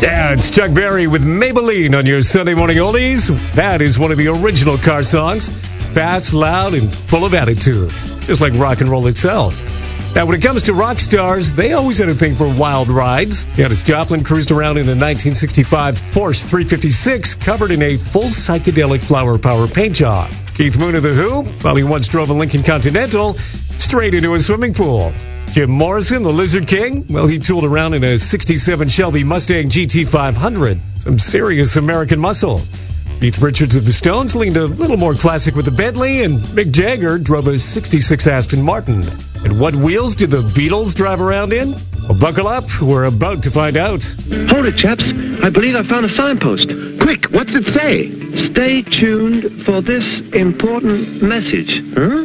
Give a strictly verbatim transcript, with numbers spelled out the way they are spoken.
Yeah, it's Chuck Berry with Maybelline on your Sunday morning oldies. That is one of the original car songs. Fast, loud, and full of attitude. Just like rock and roll itself. Now, when it comes to rock stars, they always had a thing for wild rides. Janis Joplin cruised around in a nineteen sixty-five Porsche three fifty-six covered in a full psychedelic flower power paint job. Keith Moon of The Who, well, he once drove a Lincoln Continental straight into a swimming pool. Jim Morrison, the Lizard King, well, he tooled around in a sixty-seven Shelby Mustang G T five hundred. Some serious American muscle. Keith Richards of the Stones leaned a little more classic with the Bentley, and Mick Jagger drove a sixty-six Aston Martin. And what wheels did the Beatles drive around in? Well, buckle up. We're about to find out. Hold it, chaps. I believe I found a signpost. Quick, what's it say? Stay tuned for this important message. Huh?